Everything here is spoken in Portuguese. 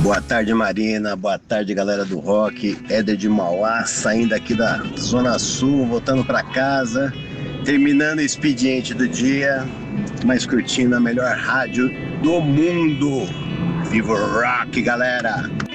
Boa tarde, Marina. Boa tarde, galera do rock. Éder de Mauá, saindo aqui da Zona Sul, voltando para casa, terminando o expediente do dia, mas curtindo a melhor rádio do mundo. Viva o rock, galera!